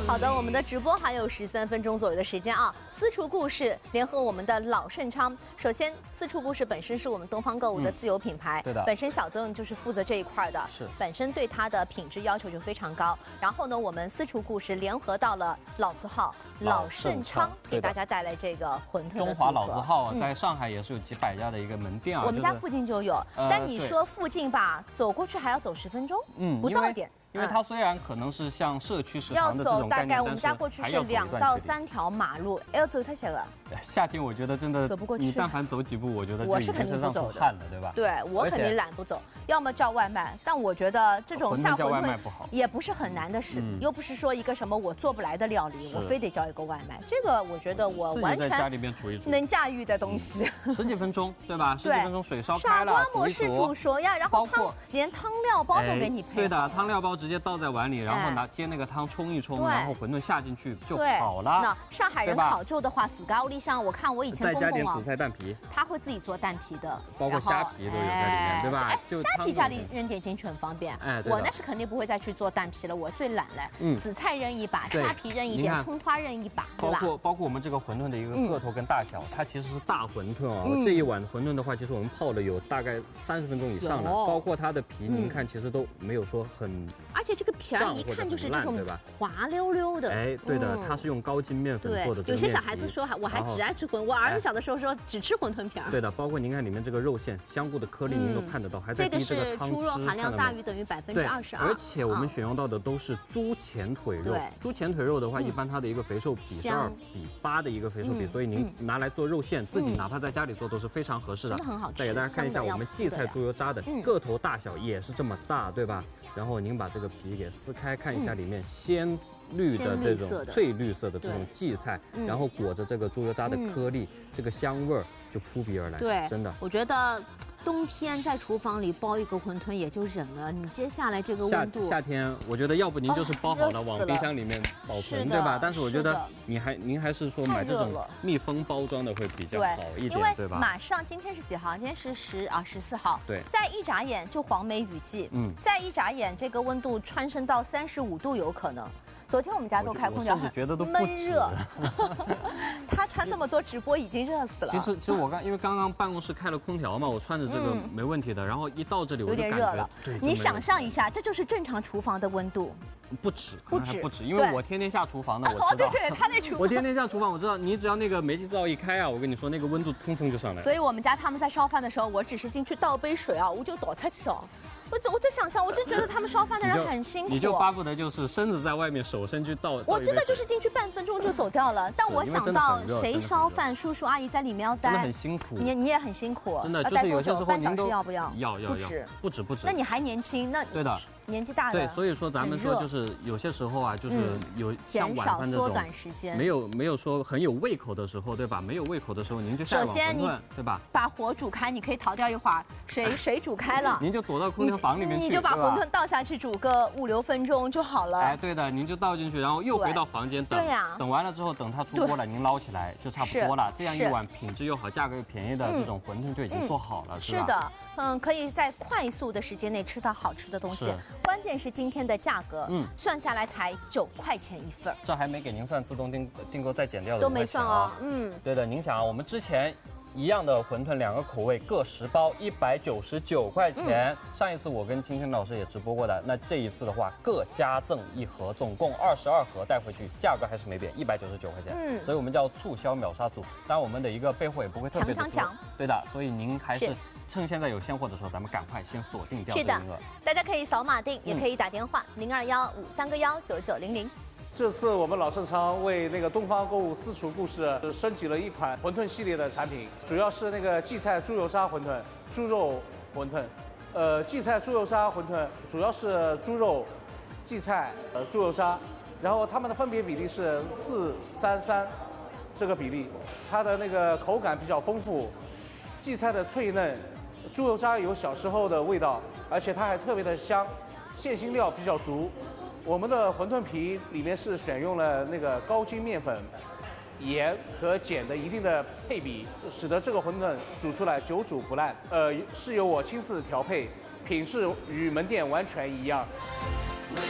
好的，我们的直播还有13分钟左右的时间啊。私厨故事联合我们的老盛昌，首先私厨故事本身是我们东方购物的自有品牌， 对的， 本身小曾就是负责这一块的， 是本身对它的品质要求就非常高。然后呢，我们私厨故事联合到了老字号老盛昌，给大家带来这个馄饨的中华老字号在上海也是有几百家的一个门店啊， 我们家附近就有，但你说附近吧，走过去还要走10分钟，不到一点。 因为它虽然可能是像社区食堂的这要走种概念， 大概我们家过去是2到3条马路，要走太些了。 夏天我觉得真的走不过去， 你但凡走几步，我觉得我是肯定不走的， 汗的，对吧？ 对我肯定懒不走，要么叫外卖。但我觉得这种下馄饨也不是很难的事，又不是说一个什么我做不来的料理，我非得叫一个外卖。这个我觉得我完全在家里边煮一煮能驾驭的东西。 10几分钟，对吧？10几分钟水烧开了， 傻瓜模式煮熟呀，然后汤连汤料包都给你配。 对的，汤料包直接倒在碗里。然后接那个汤冲一冲，然后馄饨下进去就好了。 那上海人烤肉的话，死咖喱香，我看我以前再加点紫菜蛋皮， 他会自己做蛋皮的， 包括虾皮都有在里面，对吧？ 虾皮家里扔点进去很方便。我那是肯定不会再去做蛋皮了，我最懒了。紫菜扔一把，虾皮扔一点，葱花扔一把，对吧？ 包括我们这个馄饨的一个个头跟大小，它其实是大馄饨啊。这一碗馄饨的话，其实我们泡了有大概30分钟以上了，包括它的皮，您看其实都没有说很， 而且这个皮儿一看就是这种滑溜溜的。 哎，对的，它是用高筋面粉做的。 有些小孩子说我还只爱吃馄，我儿子小的时候说只吃馄饨皮儿。 对的，包括您看里面这个肉馅、香菇的颗粒，您都看得到，还在滴这个汤汁。 猪肉含量大于等于22%。 而且我们选用到的都是猪前腿肉。猪前腿肉的话，一般它的一个肥瘦比是2比8的一个肥瘦比，所以您拿来做肉馅，自己哪怕在家里做都是非常合适的。 真的很好吃。 再给大家看一下我们荠菜猪油渣的个头大小也是这么大，对吧？然后您把这个皮给撕开，看一下里面鲜绿的这种翠绿色的这种荠菜，然后裹着这个猪油渣的颗粒，这个香味儿就扑鼻而来。 对， 真的， 我觉得冬天在厨房里包一个馄饨也就忍了，你接下来这个温度， 夏天我觉得要不您就是包好了往冰箱里面保存，对吧？但是我觉得您还是说买这种密封包装的会比较好一点，对吧？ 马上今天是几号？今天是14号。 对， 再一眨眼就黄梅雨季，再一眨眼这个温度蹿升到35度有可能。昨天我们家都开空调， 觉得都闷热。他穿这么多直播已经热死了。 其实我因为刚刚办公室开了空调嘛，我穿着这个没问题的。然后一到这里我就有点热了。你想象一下，这就是正常厨房的温度。 不止，因为我天天下厨房的，我知道。 对，他在厨房。 我天天下厨房，我知道。你只要那个煤气灶一开啊，我跟你说那个温度通风就上来了。 所以我们家他们在烧饭的时候，我只是进去倒杯水啊，我就倒出去烧。我在想象，我真觉得他们烧饭的人很辛苦。 你就巴不得就是身子在外面，手伸去倒。 我真的就是进去半分钟就走掉了。但我想到谁烧饭，叔叔阿姨在里面要待， 真的很辛苦。 你也很辛苦， 真的就是有些时候半小时要不要？ 要，不止。 那你还年轻，那对的， 年纪大了。 对，所以说咱们说就是有些时候啊，就是有像晚饭这种缩短时间， 没有说很有胃口的时候，对吧？没有胃口的时候，您就下碗馄饨，对吧？ 把火煮开，你可以逃掉一会儿，水煮开了， 您就躲到空调房里面去， 你就把馄饨倒下去煮个5、6分钟就好了。 哎，对的，您就倒进去，然后又回到房间等。 对呀。 等完了之后，等它出锅了，您捞起来就差不多了。这样一碗品质又好、价格又便宜的这种馄饨就已经做好了，是吧？ 是的，可以在快速的时间内吃到好吃的东西。关键是今天的价格，算下来才9块钱一份。 这还没给您算自动订购再减掉的都没算哦。 对的，您想啊，我们之前一样的馄饨2个口味各10包，199块钱。上一次我跟青青老师也直播过的，那这一次的话各加赠1盒，总共22盒带回去，价格还是没变，199块钱。所以我们叫促销秒杀组。当然我们的一个备货也不会特别的多，对的，所以您还是趁现在有现货的时候，咱们赶快先锁定掉这个名额。 大家可以扫码订，也可以打电话0215319900。 这次我们老盛昌为那个东方购物私厨故事升级了一款馄饨系列的产品，主要是那个荠菜猪油渣馄饨、猪肉馄饨。荠菜猪油渣馄饨主要是猪肉、荠菜、猪油渣，然后它们的分别比例是4:3:3这个比例，它的那个口感比较丰富，荠菜的脆嫩，猪油渣有小时候的味道，而且它还特别的香，馅心料比较足。我们的馄饨皮里面是选用了那个高筋面粉、盐和碱的一定的配比，使得这个馄饨煮出来久煮不烂。是由我亲自调配，品质与门店完全一样。